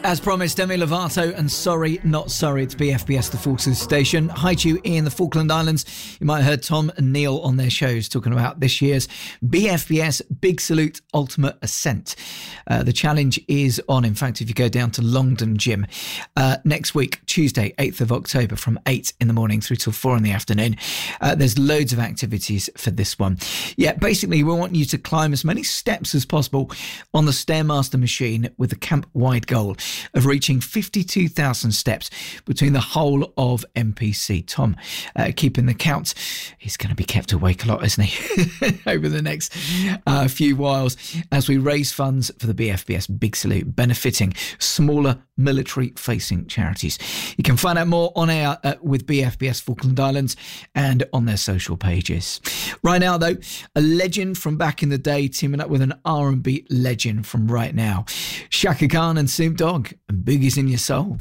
As promised, Demi Lovato and Sorry Not Sorry to BFBS The Forces Station. Hi to you in the Falkland Islands. You might have heard Tom and Neil on their shows talking about this year's BFBS Big Salute Ultimate Ascent. The challenge is on. In fact, if you go down to Longdon Gym next week, Tuesday, 8th of October from 8 in the morning through till 4 in the afternoon, there's loads of activities for this one. Yeah, basically, we want you to climb as many steps as possible on the Stairmaster machine with the camp-wide goal of reaching 52,000 steps between the whole of MPC. Tom, keeping the count. He's going to be kept awake a lot, isn't he, over the next few whiles as we raise funds for the BFBS Big Salute, benefiting smaller military-facing charities. You can find out more on air with BFBS Falkland Islands and on their social pages. Right now, though, a legend from back in the day teaming up with an R&B legend from right now. Shaka Khan and Snoop Dogg, and Boogie's in Your Soul.